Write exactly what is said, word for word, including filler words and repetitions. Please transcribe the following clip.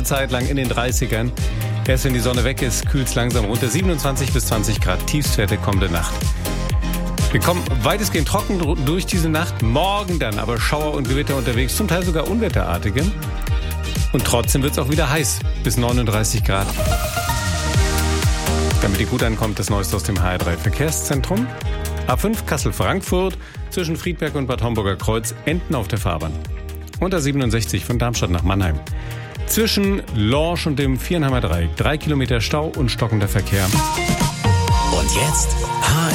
ganze Zeit lang in den dreißigern. Erst wenn die Sonne weg ist, kühlt es langsam runter. siebenundzwanzig bis zwanzig Grad Tiefstwerte kommende Nacht. Wir kommen weitestgehend trocken durch diese Nacht. Morgen dann aber Schauer und Gewitter unterwegs, zum Teil sogar unwetterartige. Und trotzdem wird es auch wieder heiß, bis neununddreißig Grad. Damit ihr gut ankommt, das Neueste aus dem H R drei Verkehrszentrum. A fünf Kassel-Frankfurt zwischen Friedberg und Bad Homburger Kreuz enden auf der Fahrbahn. Und A siebenundsechzig von Darmstadt nach Mannheim. Zwischen Lorsch und dem Vierenheimer Dreieck. Drei Kilometer Stau und stockender Verkehr. Und jetzt